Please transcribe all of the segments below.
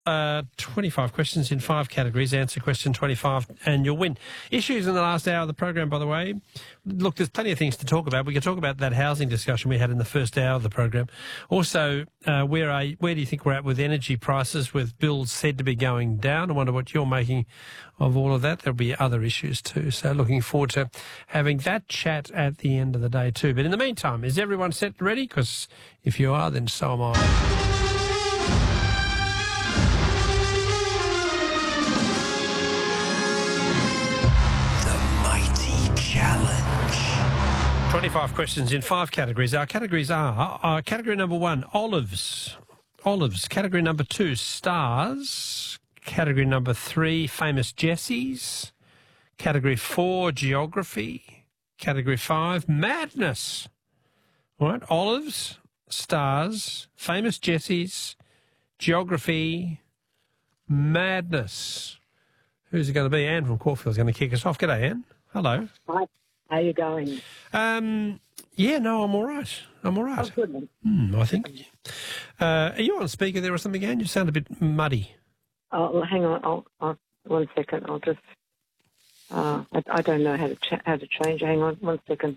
25 questions in 5 categories. Answer question 25 and you'll win. Issues in the last hour of the program, by the way. Look, there's plenty of things to talk about. We could talk about that housing discussion we had in the first hour of the program. Also, where do you think we're at with energy prices, with bills said to be going down? I wonder what you're making of all of that. There'll be other issues too. So looking forward to having that chat at the end of the day too. But in the meantime, is everyone set and ready? Because if you are, then so am I. Challenge. 25 questions in 5 categories. Our categories are category number 1, olives. Olives. Category number 2, stars. Category number 3, famous Jessies. Category 4, geography. Category 5, madness. All right, olives, stars, famous Jessies, geography, madness. Who's it going to be? Anne from Caulfield's going to kick us off. G'day, Anne. Hello. Hi. How are you going? Yeah, no, I'm all right. I'm all right. Oh, good. I think. Are you on speaker there or something, Anne? You sound a bit muddy. Oh, hang on. I'll 1 second. I'll just. I don't know how to change. Hang on 1 second.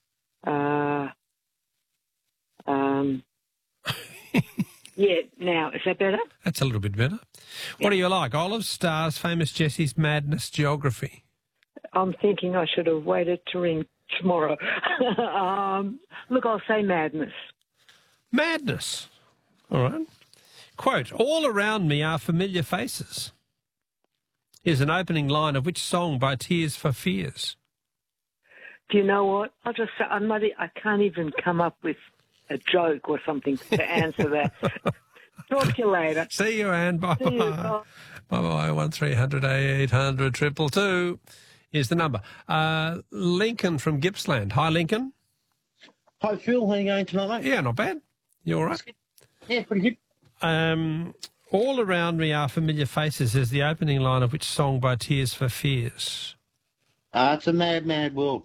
Yeah. Now is that better? That's a little bit better. What do you like? Olives, stars, famous Jessies, madness, geography. I'm thinking I should have waited to ring tomorrow. Look, I'll say madness. Madness. All right. Quote, all around me are familiar faces. Here's an opening line of which song by Tears for Fears? Do you know what? I'll just say, I can't even come up with a joke or something to answer that. Talk to you later. See you, Anne. Bye-bye. See you, bye. Bye-bye. 1300 800 222 is the number. Lincoln from Gippsland. Hi, Lincoln. Hi, Phil. How are you going tonight, mate? Yeah, not bad. You all right? Yeah, pretty good. All around me are familiar faces is the opening line of which song by Tears for Fears? It's a mad, mad world.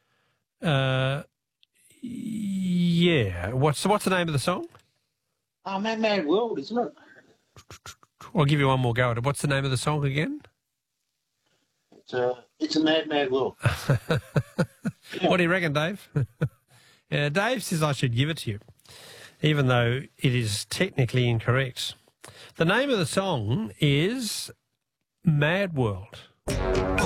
Yeah. What's the name of the song? Oh, mad, mad world, isn't it? I'll give you one more go at it. What's the name of the song again? It's a mad, mad world. What do you reckon, Dave? Yeah, Dave says I should give it to you, even though it is technically incorrect. The name of the song is Mad World.